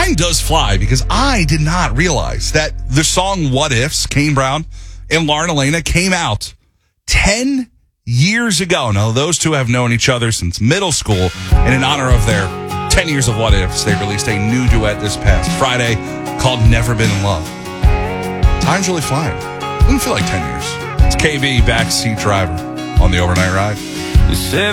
time does fly because I did not realize that the song What Ifs, Kane Brown and Lauren Elena, came out 10 years ago. Now, those two have known each other since middle school, and in honor of their 10 years of What Ifs, they released a new duet this past Friday called Never Been in Love. Time's really flying. Doesn't feel like 10 years. It's KB, backseat driver on the overnight ride.